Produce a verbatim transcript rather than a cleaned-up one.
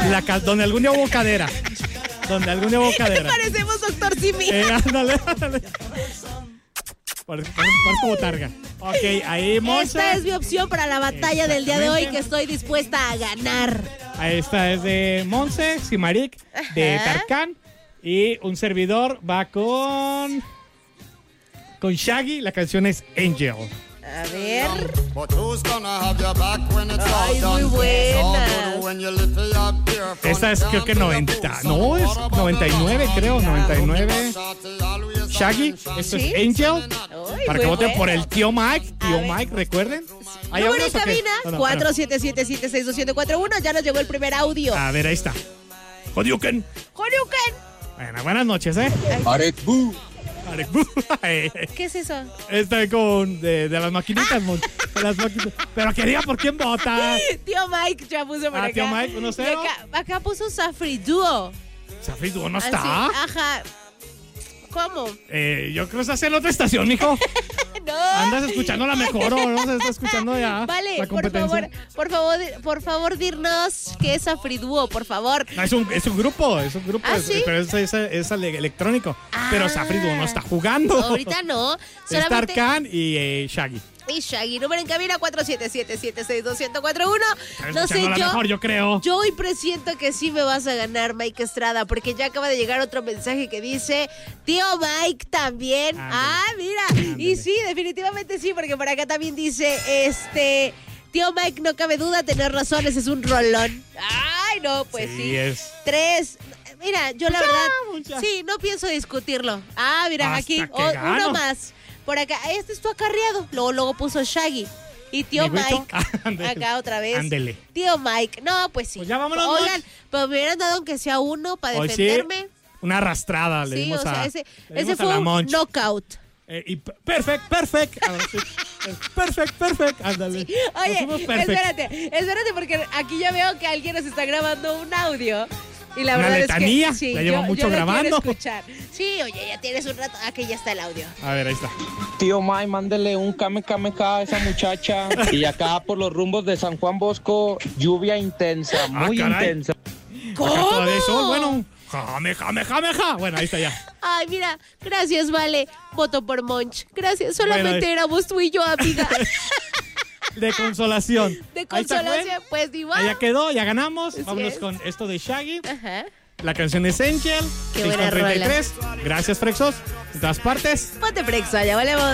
La ca- donde algún día hubo cadera. Donde algún día hubo cadera. Parecemos doctor Simi. Eh, ándale, ándale. Parece como targa. Ok, ahí Monse. Esta es mi opción para la batalla del día de hoy que estoy dispuesta a ganar. Esta es de Monse, Simarik, de Tarkan. Y un servidor va con... Con Shaggy, la canción es Angel. A ver. Ay, muy buena. Esta es creo que noventa. No, es noventa y nueve, creo. noventa y nueve. Shaggy, esto ¿Sí? es Angel. Ay, para que muy voten buena. por el tío Mike. Tío ver. Mike, recuerden. ¿Hay Número audios en o qué? cabina, No, no, cuatro siete siete, siete seis dos siete cuatro uno. Ya nos llegó el primer audio. A ver, ahí está. Hodiuken. Horiuken. Bueno, buenas noches, ¿eh? Arek Bu. Arek Bu. ¿Qué es eso? Está con de, de las maquinitas, Mon. De las maquinitas. Pero que diga por quién vota. Tío Mike ya puso por Ah, acá. tío Mike, uno cero. Y Acá, acá puso Safri Duo. Safri Duo no Así, está. ajá. ¿Cómo? Eh, yo creo que estás en otra estación, mijo. No. ¿Andas escuchando la mejor o no se está escuchando ya Vale, la por competencia? favor, por favor, por favor, dirnos qué es Safri Duo, por favor. No, es un, es un grupo, es un grupo, ¿Ah, es- sí? pero es, es, es ele- electrónico. Ah. Pero Safri Duo no está jugando. Ahorita no. Es Solamente. Tarkan y eh, Shaggy. Y Shaggy, número en cabina cuatro siete siete, siete seis dos cero cuatro uno. Estás No sé, escuchando la yo, mejor, yo creo. yo hoy presiento que sí me vas a ganar, Mike Estrada, porque ya acaba de llegar otro mensaje que dice, tío Mike también. Ándale. Ah, mira. Ándale. Y sí, definitivamente sí, porque por acá también dice, este, tío Mike, no cabe duda, tener razón, ese es un rolón. Ay, no, pues sí. Sí, es. Tres. Mira, yo la Mucha, verdad, mucha. sí, no pienso discutirlo. Ah, mira, Hasta aquí, que o- gano. uno más. Por acá, este es tu acarreado. Luego, luego puso Shaggy. Y tío ¿Mi güito? Mike, Ándele. acá otra vez. Ándele. Tío Mike, no, pues sí. Pues ya vámonos, Oigan, Moch. pero me hubieran dado aunque sea uno para Hoy sí, defenderme. una arrastrada le Sí, dimos o sea, a ese, le ese dimos a fue la un Monch. knockout. Eh, y p- perfect, perfect. Ahora sí. Perfect, perfect. Ándale. Nos Oye, fuimos perfect. espérate, espérate, porque aquí ya veo que alguien nos está grabando un audio. Y la Una verdad letanía, es que sí, ya lleva yo, mucho yo lo quiero grabando. escuchar. Sí, oye, ya tienes un rato. Aquí ya está el audio. A ver, ahí está. Tío Mike, mándele un kame kame ka a esa muchacha. Y acá por los rumbos de San Juan Bosco, lluvia intensa, muy Ah, caray. intensa. ¿Cómo? Acá todavía hay sol, bueno. Jame, jame, jame, ja. Bueno, ahí está ya. Ay, mira, gracias, Vale. Voto por Monch. Gracias, solamente Bueno, éramos tú y yo, amiga. De consolación. De Ahí está, consolación, pues Gwen. igual. Ya quedó, ya ganamos. Así Vámonos es. con esto de Shaggy. Ajá. La canción es Angel. Qué seis buena con treinta y tres. Gracias, Frexos. En todas partes. Ponte Prexa, ya valemos.